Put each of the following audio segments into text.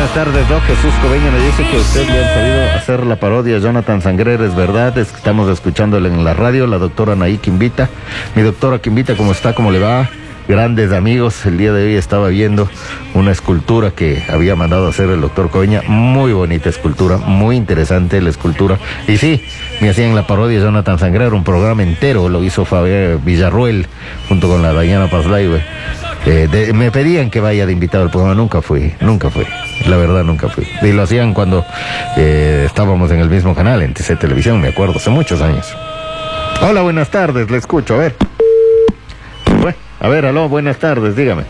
buenas tardes, Doc Jesús Cobeña. Me dice que usted le han sabido hacer la parodia a Jonathan Sangrer, ¿es verdad? Estamos escuchándole en la radio, la doctora Anaí Quimbita. Mi doctora Quimbita, ¿cómo está? ¿Cómo le va? Grandes amigos, el día de hoy estaba viendo una escultura que había mandado a hacer el doctor Cobeña, muy bonita escultura, muy interesante la escultura, y sí, me hacían la parodia de Jonathan Sangrer, un programa entero, lo hizo Fabián Villarruel, junto con la Diana Pazlay, me pedían que vaya de invitado al programa, nunca fui, la verdad nunca fui, y lo hacían cuando estábamos en el mismo canal, en TC Televisión, me acuerdo, hace muchos años. Hola, buenas tardes, le escucho, a ver. A ver, aló, buenas tardes, dígame.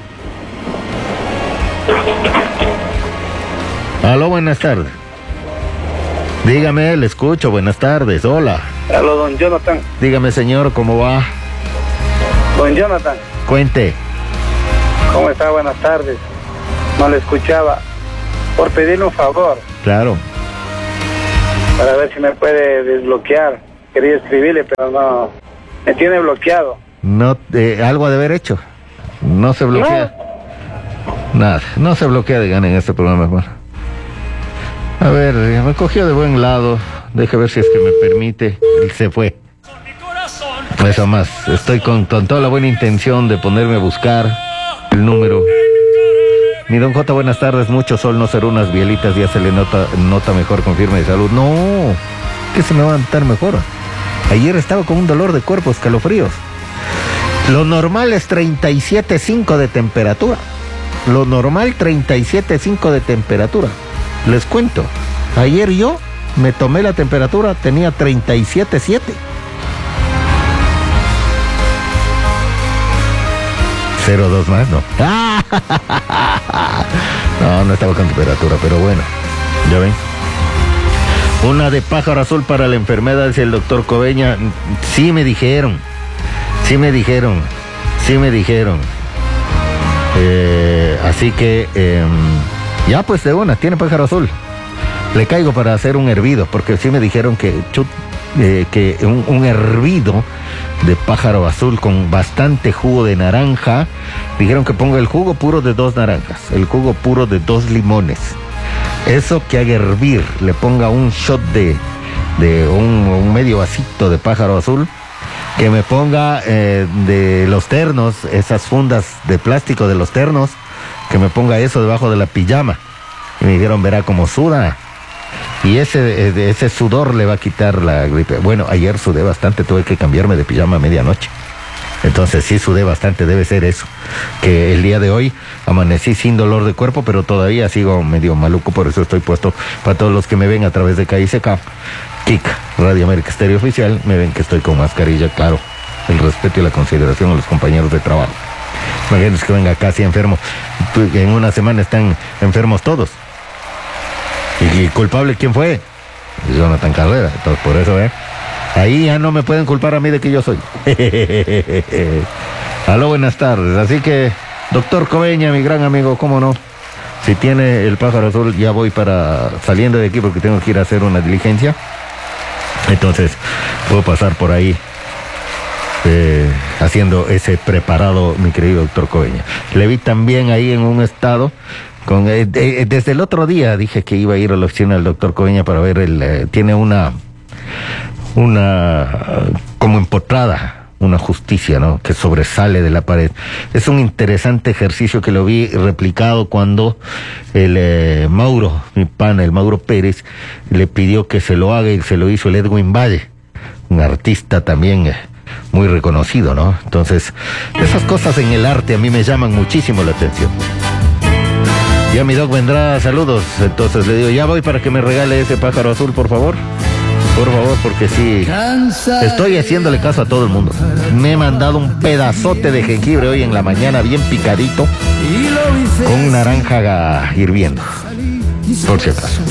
Aló, buenas tardes. Dígame, le escucho, buenas tardes, hola. Aló, don Jonathan. Dígame, señor, ¿cómo va? Don Jonathan. Cuente. ¿Cómo está? Buenas tardes. No le escuchaba. Por pedirle un favor. Claro. Para ver si me puede desbloquear. Quería escribirle, pero no. Me tiene bloqueado. No, algo ha de haber hecho. No se bloquea. No. Nada, no se bloquea de gana en este programa, hermano. A ver, me cogió de buen lado. Deje ver si es que me permite. Él se fue. Eso más. Estoy con toda la buena intención de ponerme a buscar el número. Mi don J, buenas tardes. Mucho sol, no ser unas bielitas. Ya se le nota mejor, confirme de salud. No, que se me va a notar mejor. Ayer estaba con un dolor de cuerpo, escalofríos. Lo normal es 37.5 de temperatura. Lo normal 37.5 de temperatura. Les cuento, ayer yo me tomé la temperatura, tenía 37.7. 0.2 más, no. No estaba con temperatura, pero bueno, ya ven. Una de pájaro azul para la enfermedad, dice el doctor Cobeña. Sí me dijeron. Así que, ya pues de una, tiene pájaro azul. Le caigo para hacer un hervido, porque sí me dijeron que un hervido de pájaro azul con bastante jugo de naranja. Dijeron que ponga el jugo puro de 2 naranjas, el jugo puro de 2 limones. Eso que haga hervir, le ponga un shot de un medio vasito de pájaro azul. Que me ponga de los ternos, esas fundas de plástico de los ternos, que me ponga eso debajo de la pijama. Y me dijeron, verá cómo suda. Y ese sudor le va a quitar la gripe. Bueno, ayer sudé bastante, tuve que cambiarme de pijama a medianoche. Entonces sí sudé bastante, debe ser eso. Que el día de hoy amanecí sin dolor de cuerpo, pero todavía sigo medio maluco, por eso estoy puesto para todos los que me ven a través de KICK. KICK, Radio América Estéreo Oficial, me ven que estoy con mascarilla, claro, el respeto y la consideración a los compañeros de trabajo. Imagínense que venga casi enfermo, en una semana están enfermos todos. ¿Y culpable quién fue? Jonathan Carrera, entonces por eso, ahí ya no me pueden culpar a mí de que yo soy. Aló, buenas tardes, así que, doctor Cobeña, mi gran amigo, ¿cómo no? Si tiene el pájaro azul, ya voy saliendo de aquí porque tengo que ir a hacer una diligencia. Entonces, puedo pasar por ahí haciendo ese preparado, mi querido doctor Cobeña. Le vi también ahí en un estado, desde el otro día dije que iba a ir a la oficina del doctor Cobeña para ver, tiene una como empotrada, una justicia, ¿no?, que sobresale de la pared. Es un interesante ejercicio que lo vi replicado cuando el Mauro, mi pana, el Mauro Pérez, le pidió que se lo haga y se lo hizo el Edwin Valle, un artista también muy reconocido, ¿no? Entonces, esas cosas en el arte a mí me llaman muchísimo la atención. Ya mi doc vendrá, saludos, entonces le digo, ya voy para que me regale ese pájaro azul, por favor. Por favor, porque sí, estoy haciéndole caso a todo el mundo. Me he mandado un pedazote de jengibre hoy en la mañana, bien picadito, con naranja hirviendo, por si acaso.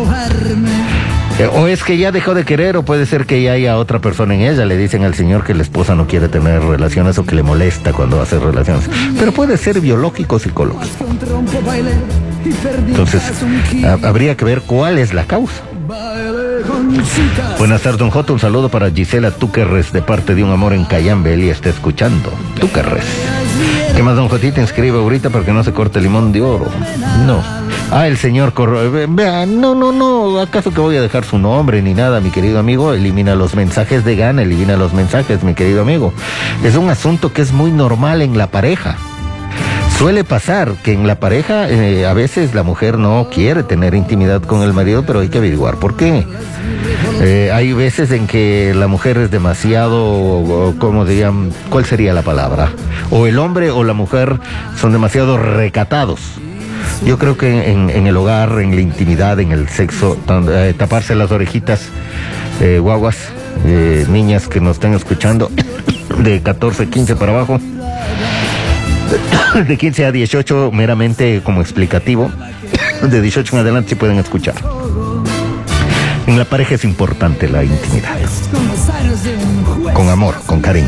O es que ya dejó de querer, o puede ser que ya haya otra persona en ella. Le dicen al señor que la esposa no quiere tener relaciones o que le molesta cuando hace relaciones. Pero puede ser biológico o psicológico. Entonces, habría que ver cuál es la causa. Buenas tardes, don J. Un saludo para Gisela Túquerres de parte de un amor en Cayambe. Él está escuchando. Túquerres. ¿Qué más, don Jotita? Inscribe ahorita para que no se corte el limón de oro. No. El señor vea, no. ¿Acaso que voy a dejar su nombre ni nada, mi querido amigo? Elimina los mensajes de gana, elimina los mensajes, mi querido amigo. Es un asunto que es muy normal en la pareja. Suele pasar que en la pareja a veces la mujer no quiere tener intimidad con el marido, pero hay que averiguar por qué. Hay veces en que la mujer es demasiado, ¿cómo dirían? ¿Cuál sería la palabra? O el hombre o la mujer son demasiado recatados. Yo creo que en el hogar, en la intimidad, en el sexo, taparse las orejitas, guaguas, niñas que nos están escuchando, de 14, 15 para abajo, de 15 a 18 meramente como explicativo, de 18 en adelante sí pueden escuchar. En la pareja es importante la intimidad, con amor, con cariño.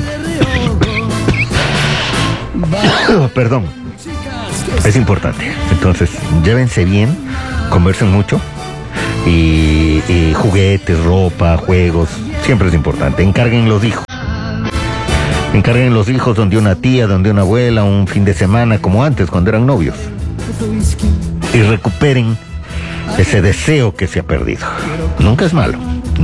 Perdón, es importante. Entonces, llévense bien, conversen mucho y juguetes, ropa, juegos, siempre es importante. Encarguen los hijos donde una tía, donde una abuela, un fin de semana, como antes, cuando eran novios. Y recuperen ese deseo que se ha perdido. Nunca es malo.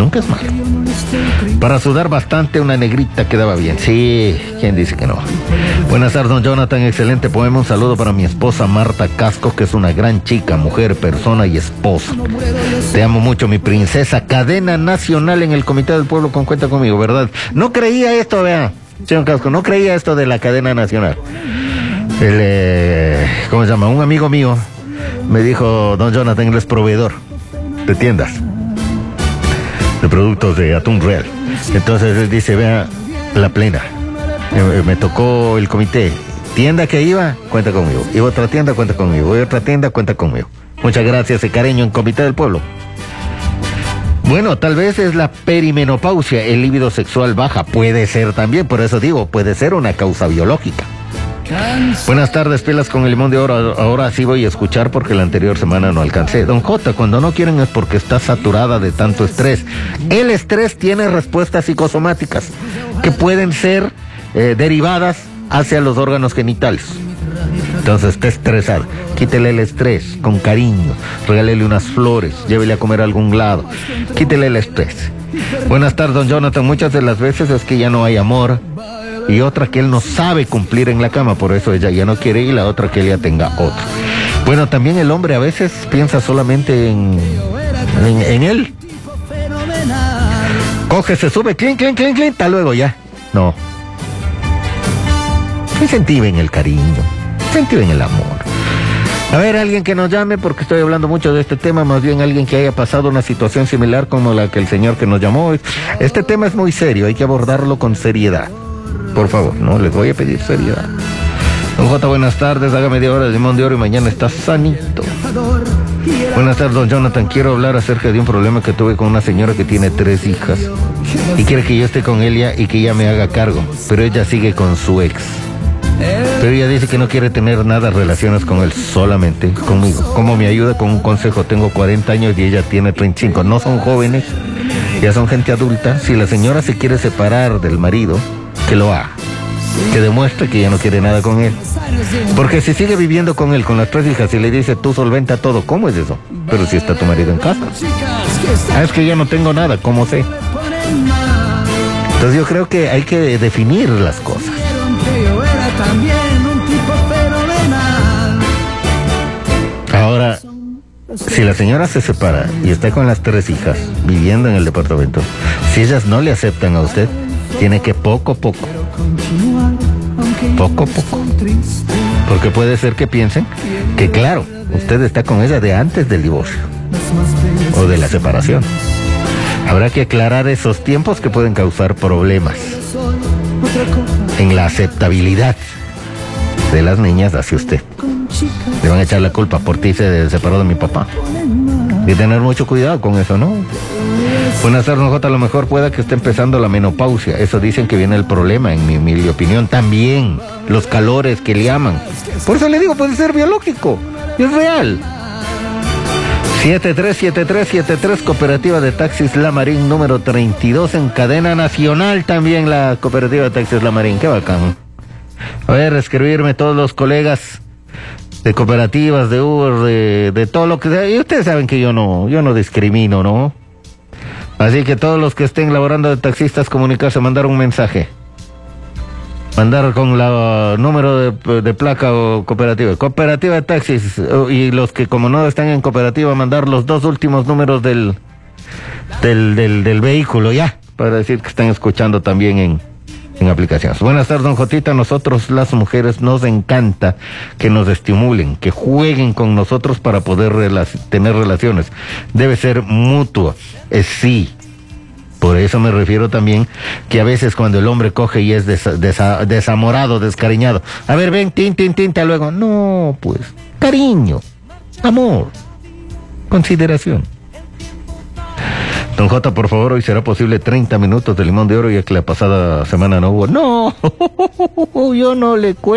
Para sudar bastante, una negrita quedaba bien. Sí, ¿quién dice que no? Buenas tardes, don Jonathan, excelente poema. Un saludo para mi esposa Marta Casco, que es una gran chica, mujer, persona y esposa. Te amo mucho, mi princesa. Cadena nacional en el Comité del Pueblo con Cuenta Conmigo, ¿verdad? No creía esto, vea. Señor Casco, no creía esto de la cadena nacional. ¿Cómo se llama? Un amigo mío me dijo, don Jonathan, él es proveedor de tiendas, de productos de atún real. Entonces él dice, vea, la plena. Me tocó el comité. Tienda que iba, cuenta conmigo. Iba a otra tienda, cuenta conmigo. Voy a otra tienda, cuenta conmigo. Muchas gracias, cariño en Comité del Pueblo. Bueno, tal vez es la perimenopausia, el líbido sexual baja, puede ser también, por eso digo, puede ser una causa biológica. Buenas tardes, pilas con el limón de oro. Ahora sí voy a escuchar porque la anterior semana no alcancé. Don J, cuando no quieren es porque está saturada de tanto estrés. El estrés tiene respuestas psicosomáticas que pueden ser derivadas hacia los órganos genitales. Entonces está estresado, quítele el estrés con cariño, regálele unas flores, llévele a comer a algún lado, quítele el estrés. Buenas tardes, don Jonathan. Muchas de las veces es que ya no hay amor y otra que él no sabe cumplir en la cama, por eso ella ya no quiere, y la otra que él ya tenga otro. Bueno, también el hombre a veces piensa solamente en él. Coge, se sube, clink, hasta luego ya. No. Incentiven el cariño, incentiven el amor. A ver, alguien que nos llame, porque estoy hablando mucho de este tema, más bien alguien que haya pasado una situación similar como la que el señor que nos llamó. Este tema es muy serio, hay que abordarlo con seriedad. Por favor, no les voy a pedir seriedad. Don J, buenas tardes, haga media hora de limón de oro y mañana está sanito. Buenas tardes, don Jonathan, quiero hablar acerca de un problema que tuve con una señora que tiene 3 hijas y quiere que yo esté con ella y que ella me haga cargo, pero ella sigue con su ex. Pero ella dice que no quiere tener nada relaciones con él, solamente conmigo. ¿Cómo me ayuda con un consejo? Tengo 40 años y ella tiene 35. No son jóvenes, ya son gente adulta. Si la señora se quiere separar del marido, que lo haga, que demuestre que ya no quiere nada con él. Porque si sigue viviendo con él, con las 3 hijas, y le dice, tú solventa todo, ¿cómo es eso? Pero si está tu marido en casa. Es que yo no tengo nada, ¿cómo sé? Entonces yo creo que hay que definir las cosas. Ahora, si la señora se separa y está con las 3 hijas viviendo en el departamento, si ellas no le aceptan a usted, tiene que poco a poco, porque puede ser que piensen que claro, usted está con ella de antes del divorcio o de la separación. Habrá que aclarar esos tiempos que pueden causar problemas en la aceptabilidad de las niñas hacia usted. Le van a echar la culpa, por ti se separó de mi papá. Y tener mucho cuidado con eso, ¿no? Buenas tardes, J, a lo mejor pueda que esté empezando la menopausia. Eso dicen que viene el problema, en mi humilde opinión. También los calores que le llaman. Por eso le digo, puede ser biológico. Es real. 737373, Cooperativa de Taxis La Marín, número 32, en cadena nacional también la Cooperativa de Taxis La Marín. Qué bacán. A ver, escribirme todos los colegas de cooperativas, de Uber, de todo lo que sea. Y ustedes saben que yo no discrimino, ¿no? Así que todos los que estén laborando de taxistas, comunicarse, mandar un mensaje. Mandar con la número de placa o cooperativa. Cooperativa de taxis. Y los que como no están en cooperativa, mandar los 2 últimos números del vehículo, ya. Para decir que están escuchando también en aplicaciones. Buenas tardes, don Jotita. Nosotros las mujeres nos encanta que nos estimulen, que jueguen con nosotros para poder tener relaciones. Debe ser mutuo. Sí. Por eso me refiero también que a veces cuando el hombre coge y es desamorado, descariñado. A ver, ven, tinta luego. No, pues, cariño, amor, consideración. Don J, por favor, hoy será posible 30 minutos de Limón de Oro, ya que la pasada semana no hubo. No, yo no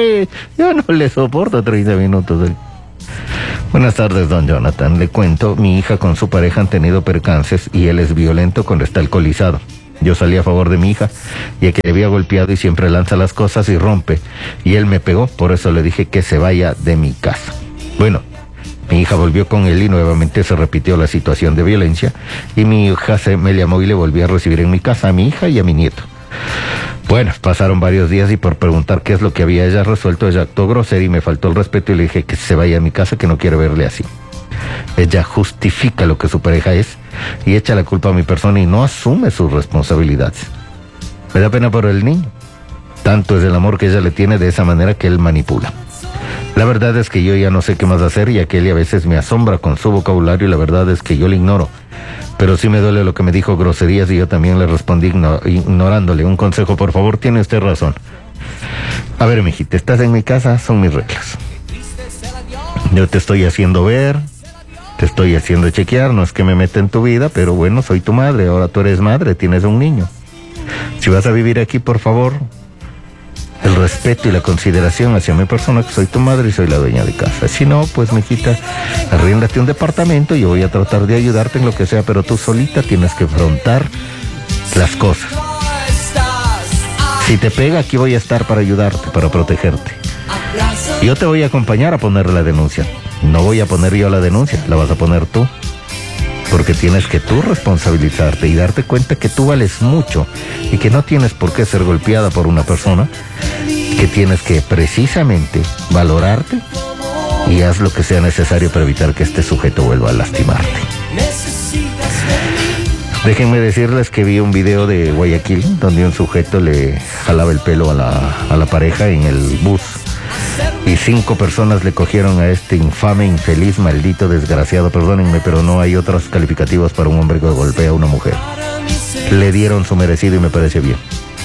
le soporto 30 minutos. Buenas tardes, don Jonathan. Le cuento, mi hija con su pareja han tenido percances y él es violento cuando está alcoholizado. Yo salí a favor de mi hija, ya que le había golpeado y siempre lanza las cosas y rompe. Y él me pegó, por eso le dije que se vaya de mi casa. Bueno, mi hija volvió con él y nuevamente se repitió la situación de violencia. Y mi hija me llamó y le volví a recibir en mi casa a mi hija y a mi nieto. Bueno, pasaron varios días y por preguntar qué es lo que había ella resuelto, ella actuó grosera y me faltó el respeto y le dije que se vaya a mi casa, que no quiero verle así. Ella justifica lo que su pareja es y echa la culpa a mi persona y no asume sus responsabilidades. Me da pena por el niño. Tanto es el amor que ella le tiene de esa manera que él manipula. La verdad es que yo ya no sé qué más hacer, ya que él a veces me asombra con su vocabulario y la verdad es que yo le ignoro. Pero sí me duele lo que me dijo, groserías, y yo también le respondí ignorándole. Un consejo, por favor, tiene usted razón. A ver, mijita, estás en mi casa, son mis reglas. Yo te estoy haciendo ver, te estoy haciendo chequear, no es que me meta en tu vida, pero bueno, soy tu madre, ahora tú eres madre, tienes un niño. Si vas a vivir aquí, por favor, el respeto y la consideración hacia mi persona, que soy tu madre y soy la dueña de casa. Si no, pues mijita, arríndate un departamento y yo voy a tratar de ayudarte en lo que sea, pero tú solita tienes que afrontar las cosas. Si te pega, aquí voy a estar para ayudarte, para protegerte. Yo te voy a acompañar a poner la denuncia. No voy a poner yo la denuncia, la vas a poner tú. Porque tienes que tú responsabilizarte y darte cuenta que tú vales mucho y que no tienes por qué ser golpeada por una persona, que tienes que precisamente valorarte y haz lo que sea necesario para evitar que este sujeto vuelva a lastimarte. Déjenme decirles que vi un video de Guayaquil donde un sujeto le jalaba el pelo a la pareja en el bus. Y 5 personas le cogieron a este infame, infeliz, maldito, desgraciado, perdónenme, pero no hay otros calificativos para un hombre que golpea a una mujer. Le dieron su merecido y me parece bien.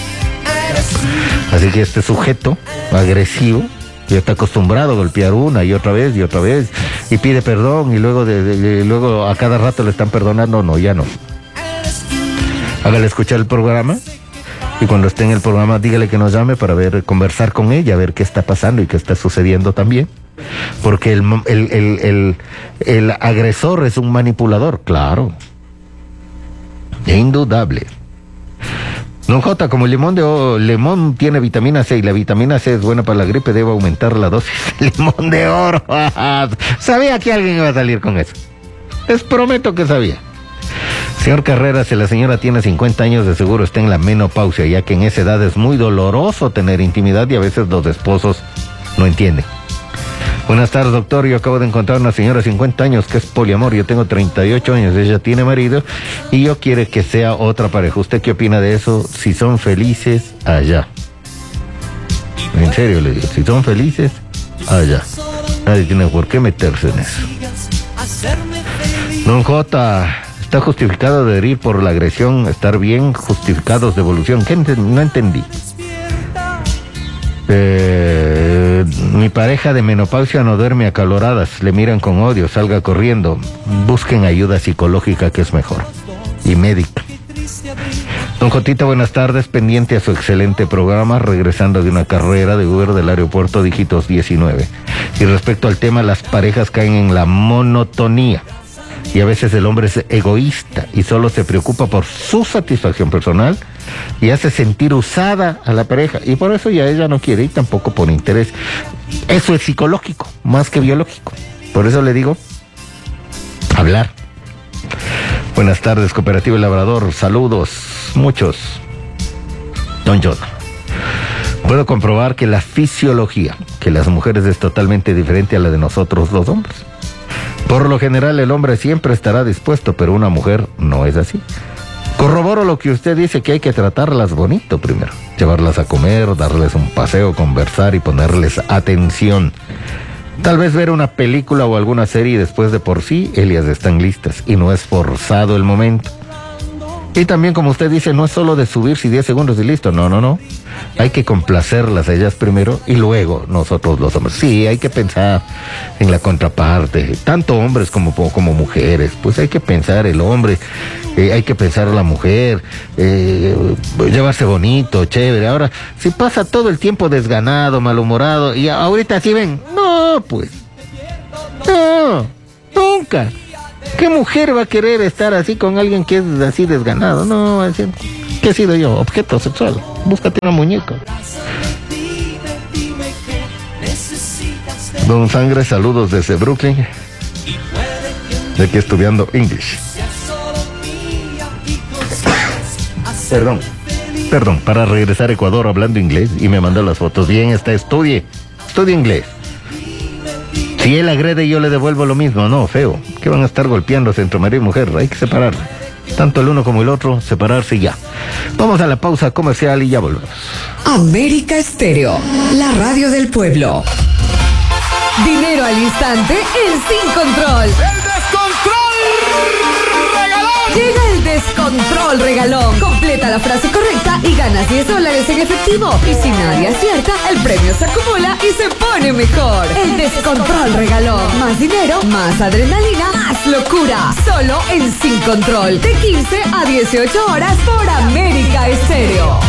Así que este sujeto agresivo ya está acostumbrado a golpear una y otra vez y pide perdón y luego a cada rato le están perdonando. No, ya no. Hágale escuchar el programa. Y cuando esté en el programa, dígale que nos llame para conversar con ella, a ver qué está pasando y qué está sucediendo también. Porque el agresor es un manipulador, claro. Indudable. Don J, como el limón tiene vitamina C y la vitamina C es buena para la gripe, debo aumentar la dosis de limón de oro. Sabía que alguien iba a salir con eso. Les prometo que sabía. Señor Carreras, si la señora tiene 50 años, de seguro está en la menopausia, ya que en esa edad es muy doloroso tener intimidad y a veces los esposos no entienden. Buenas tardes, doctor. Yo acabo de encontrar una señora de 50 años que es poliamor. Yo tengo 38 años, ella tiene marido y yo quiero que sea otra pareja. ¿Usted qué opina de eso? Si son felices, allá. En serio le digo, si son felices, allá. Nadie tiene por qué meterse en eso. Don J, ¿está justificado de herir por la agresión? ¿Estar bien? ¿Justificados de evolución? ¿Qué no entendí? Mi pareja de menopausia no duerme acaloradas, le miran con odio, salga corriendo. Busquen ayuda psicológica, que es mejor, y médica. Don Jotita, buenas tardes, pendiente a su excelente programa, regresando de una carrera de Uber del aeropuerto dígitos 19. Y respecto al tema, las parejas caen en la monotonía. Y a veces el hombre es egoísta y solo se preocupa por su satisfacción personal y hace sentir usada a la pareja. Y por eso ya ella no quiere y tampoco por interés. Eso es psicológico, más que biológico. Por eso le digo, hablar. Buenas tardes, Cooperativa El Labrador. Saludos, muchos. Don John. Puedo comprobar que la fisiología que las mujeres es totalmente diferente a la de nosotros los hombres. Por lo general el hombre siempre estará dispuesto, pero una mujer no es así. Corroboro lo que usted dice, que hay que tratarlas bonito primero. Llevarlas a comer, darles un paseo, conversar y ponerles atención. Tal vez ver una película o alguna serie y después de por sí, ellas están listas y no es forzado el momento. Y también, como usted dice, no es solo de subirse 10 segundos y listo. No. Hay que complacerlas a ellas primero y luego nosotros los hombres. Sí, hay que pensar en la contraparte, tanto hombres como mujeres. Pues hay que pensar el hombre, hay que pensar la mujer, llevarse bonito, chévere. Ahora, si pasa todo el tiempo desganado, malhumorado, y ahorita sí ven, no, pues, no, nunca. ¿Qué mujer va a querer estar así con alguien que es así desganado? No, así, ¿qué he sido yo? Objeto sexual. Búscate una muñeca. Don Sangre, saludos desde Brooklyn. De aquí estudiando English. Perdón, para regresar a Ecuador hablando inglés y me mandó las fotos. Bien, estudie inglés. Si él agrede, yo le devuelvo lo mismo. No, feo. ¿Qué van a estar golpeándose entre marido y mujer? Hay que separar. Tanto el uno como el otro, separarse y ya. Vamos a la pausa comercial y ya volvemos. América Estéreo, la radio del pueblo. Dinero al instante en Sin Control. ¡El descontrol regalón! Llega el descontrol regalón. Completa la frase correcta y ganas $10 en efectivo. Y si nadie acierta, el premio se acumula y se pone mejor. El descontrol regalón. Más dinero, más adrenalina, más locura. Solo en Sin Control. De 15 a 18 horas por América Estéreo.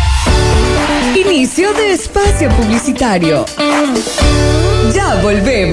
Inicio de espacio publicitario. Ya volvemos.